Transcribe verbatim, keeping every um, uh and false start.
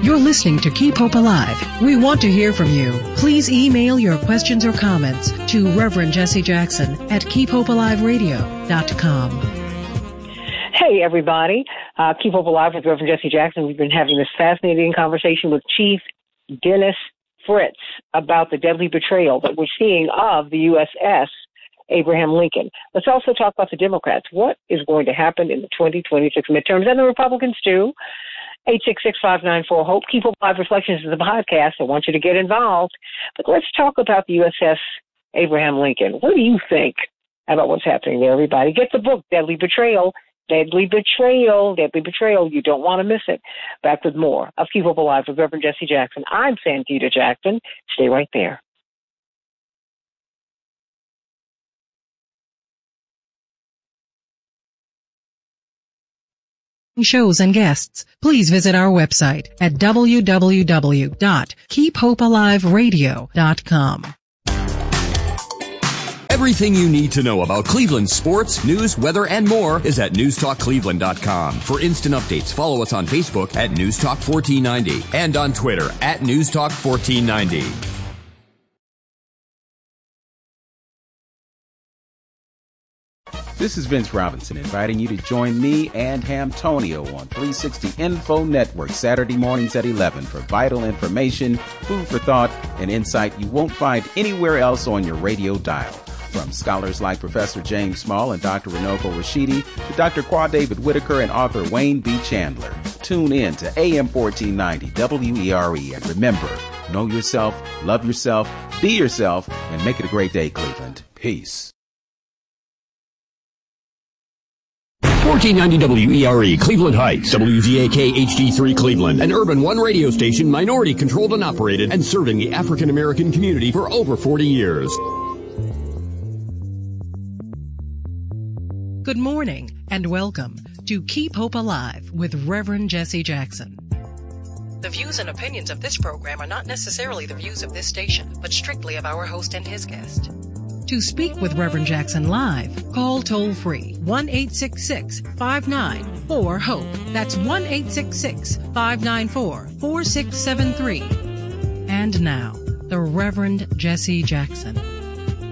You're listening to Keep Hope Alive. We want to hear from you. Please email your questions or comments to Reverend Jesse Jackson at keep hope alive radio dot com. Hey, everybody. Uh, Keep Hope Alive with Reverend Jesse Jackson. We've been having this fascinating conversation with Chief Dennis Fritz about the deadly betrayal that we're seeing of the U S S Abraham Lincoln. Let's also talk about the Democrats. What is going to happen in the twenty twenty-six midterms, and the Republicans too? eight six six, five nine four, HOPE. Keep Hope Alive Reflections is the podcast. I want you to get involved. But let's talk about the U S S Abraham Lincoln. What do you think about what's happening there, everybody? Get the book, Deadly Betrayal. Deadly Betrayal. Deadly Betrayal. You don't want to miss it. Back with more of Keep Hope Alive with Reverend Jesse Jackson. I'm Santita Jackson. Stay right there. Shows and guests, please visit our website at w w w dot keep hope alive radio dot com. Everything you need to know about Cleveland sports, news, weather, and more is at news talk cleveland dot com. For instant updates, follow us on Facebook at news talk fourteen ninety and on Twitter at news talk fourteen ninety. This is Vince Robinson inviting you to join me and Hamtonio on three sixty Info Network Saturday mornings at eleven for vital information, food for thought, and insight you won't find anywhere else on your radio dial. From scholars like Professor James Small and Doctor Runoko Rashidi to Doctor Qua David Whitaker and author Wayne B. Chandler. Tune in to A M fourteen ninety W E R E and remember, know yourself, love yourself, be yourself, and make it a great day, Cleveland. Peace. fourteen ninety W E R E, Cleveland Heights, W Z A K H D three Cleveland, an urban one radio station, minority controlled and operated, and serving the African American community for over forty years. Good morning and welcome to Keep Hope Alive with Reverend Jesse Jackson. The views and opinions of this program are not necessarily the views of this station, but strictly of our host and his guest. To speak with Reverend Jackson live, call toll-free one eight six six, five nine four, HOPE. That's one eight six six, five nine four, four six seven three. And now, the Reverend Jesse Jackson.